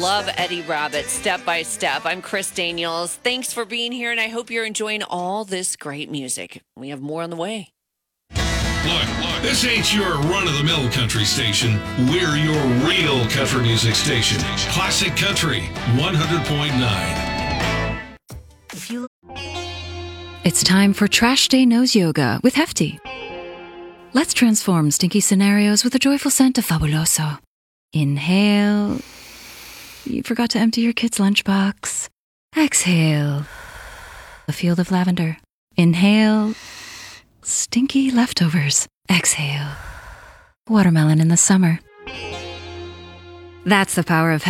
Love Eddie Rabbitt, Step by Step. I'm Chris Daniels. Thanks for being here, and I hope you're enjoying all this great music. We have more on the way. Look, this ain't your run-of-the-mill country station. We're your real country music station. Classic Country 100.9. It's time for Trash Day Nose Yoga with Hefty. Let's transform stinky scenarios with a joyful scent of Fabuloso. Inhale. You forgot to empty your kid's lunchbox. Exhale. A field of lavender. Inhale. Stinky leftovers. Exhale. Watermelon in the summer. That's the power of